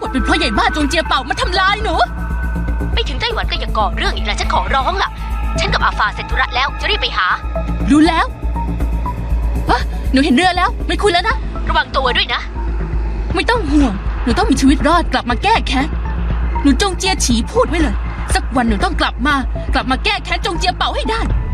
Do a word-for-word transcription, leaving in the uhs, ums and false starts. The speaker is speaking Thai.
เป็นเพราะใหญ่บ้าจงเจียเป่ามันทำลายหนูไปถึงไต้หวันก็อย่าก่อเรื่องอีกแล้วฉันขอร้องล่ะฉันกับอาฟาเสร็จธุระแล้วจะรีบไปหารู้แล้วฮะหนูเห็นเรือแล้วไม่คุยแล้วนะระวังตัวด้วยนะไม่ต้องห่วงหนูต้องมีชีวิตรอดกลับมาแก้แค้นหนูจงเจียฉีพูดไว้เลยสักวันหนูต้องกลับมากลับมาแก้แค้นจงเจียเป่าให้ได้